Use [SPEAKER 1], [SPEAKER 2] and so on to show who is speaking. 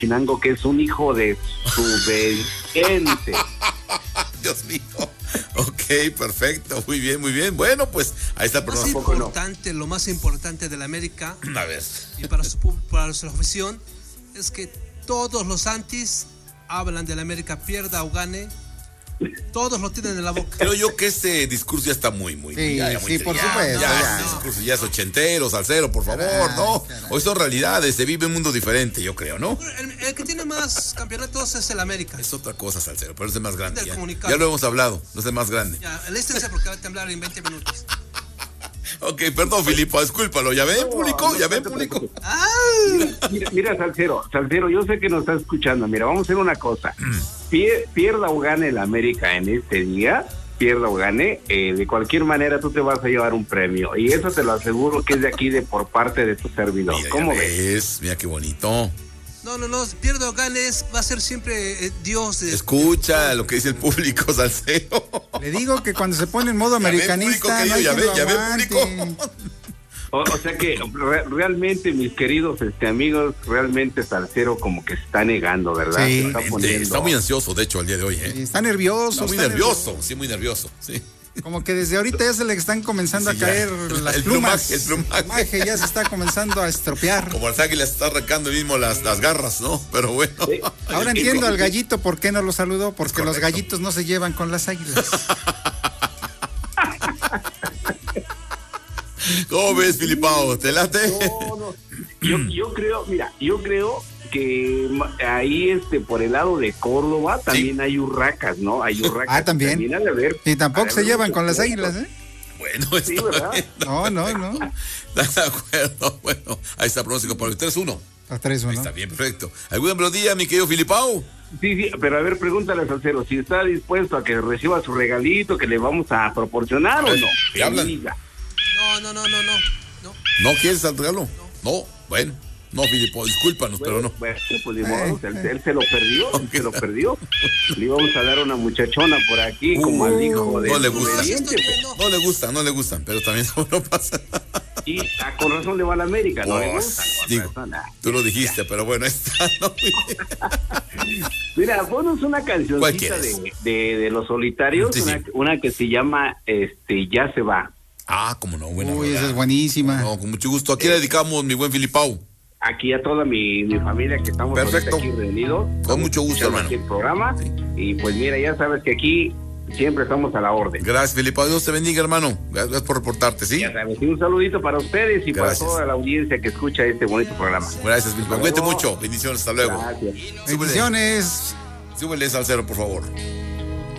[SPEAKER 1] Chinango, que es un hijo de su obediente.
[SPEAKER 2] Dios mío. Ok, perfecto, muy bien, muy bien. Bueno, pues ahí está el pronóstico.
[SPEAKER 3] Lo más importante de la América,
[SPEAKER 2] a ver,
[SPEAKER 3] y para su afición, es que todos los antis hablan de la América, pierda o gane. Todos lo tienen en la boca.
[SPEAKER 2] Creo yo que este discurso ya está muy
[SPEAKER 4] Sí, por supuesto.
[SPEAKER 2] Este discurso ya es ochentero, salsero, por favor, ¿no? Hoy son realidades, se vive un mundo diferente, yo creo, ¿no?
[SPEAKER 3] El que tiene más campeonatos es el América.
[SPEAKER 2] Es otra cosa, salsero, pero es el más grande.
[SPEAKER 3] Ya
[SPEAKER 2] lo hemos hablado, no es el más grande.
[SPEAKER 3] Ya, lístense porque va a temblar en 20 minutos.
[SPEAKER 2] Ok, perdón, Filipo, discúlpalo. ¿Ya ven, público? ¿Ya ven, público?
[SPEAKER 1] Mira, Salcero, yo sé que nos está escuchando. Mira, vamos a hacer una cosa. Pierda o gane el América en este día, pierda o gane, de cualquier manera tú te vas a llevar un premio. Y eso te lo aseguro que es de aquí, por parte de tu servidor.
[SPEAKER 2] Mira,
[SPEAKER 1] ¿Cómo ves?
[SPEAKER 2] Mira qué bonito.
[SPEAKER 3] No, pierda o gane va a ser siempre Dios.
[SPEAKER 2] Escucha lo que dice el público, Salcero.
[SPEAKER 4] Le digo que cuando se pone en modo americanista,
[SPEAKER 2] ya ve, público.
[SPEAKER 1] O sea que realmente, mis queridos amigos, realmente Salcero como que se está negando, ¿verdad?
[SPEAKER 4] Sí.
[SPEAKER 2] Está muy ansioso, de hecho, el día de hoy.
[SPEAKER 4] Sí, está nervioso.
[SPEAKER 2] Muy nervioso, sí.
[SPEAKER 4] Como que desde ahorita ya se le están comenzando a caer las plumas.
[SPEAKER 2] El plumaje
[SPEAKER 4] ya se está comenzando a estropear.
[SPEAKER 2] Como las águilas está arrancando mismo las garras, ¿no? Pero bueno. Sí.
[SPEAKER 4] Ahora entiendo al gallito por qué no lo saludó, porque los gallitos no se llevan con las águilas.
[SPEAKER 2] ¿Cómo ves, Filipao? ¿Te late?
[SPEAKER 1] No. Yo creo que ahí por el lado de Córdoba también hay urracas, ¿no? Hay urracas.
[SPEAKER 4] También. Y tampoco se llevan con las águilas, ¿eh?
[SPEAKER 2] Bueno,
[SPEAKER 1] sí, ¿verdad?
[SPEAKER 4] No.
[SPEAKER 2] ¿Estás de acuerdo? Bueno, ahí está el pronóstico por el 3-1.
[SPEAKER 4] 3-1.
[SPEAKER 2] Está bien, perfecto. ¿Alguna melodía, mi querido Filipao?
[SPEAKER 1] Sí, pero a ver, pregúntale a Salcero si está dispuesto a que reciba su regalito que le vamos a proporcionar o no.
[SPEAKER 2] ¿Qué hablan?
[SPEAKER 3] No.
[SPEAKER 2] ¿No quieres el regalo? No. Bueno. No, Filipo, discúlpanos, pero no.
[SPEAKER 1] Bueno, pues de modo, él se lo perdió, Le íbamos a dar una muchachona por aquí, como al hijo de...
[SPEAKER 2] No le gustan, pero también no pasa.
[SPEAKER 1] Y con razón le va a la América, no le gusta.
[SPEAKER 2] Tú lo dijiste, pero bueno, está, ¿no?
[SPEAKER 1] Mira, ponos una cancioncita de Los Solitarios,
[SPEAKER 2] Sí.
[SPEAKER 1] una que se llama Ya se va.
[SPEAKER 2] Cómo no, buena.
[SPEAKER 4] Esa es buenísima.
[SPEAKER 2] No, con mucho gusto. Aquí le dedicamos, mi buen Filipao.
[SPEAKER 1] Aquí a toda mi familia que estamos aquí reunidos.
[SPEAKER 2] Con mucho gusto, hermano.
[SPEAKER 1] Aquí el programa. Sí. Y pues mira, ya sabes que aquí siempre estamos a la orden.
[SPEAKER 2] Gracias, Filipao. Dios te bendiga, hermano. Gracias por reportarte, ¿sí?
[SPEAKER 1] Ya sabes, y un saludito para ustedes y para toda la audiencia que escucha este bonito programa.
[SPEAKER 2] Gracias, Filipao. Cuídate mucho. Bendiciones, hasta luego.
[SPEAKER 1] Gracias.
[SPEAKER 4] Bendiciones.
[SPEAKER 2] Súbele Salcero, por favor.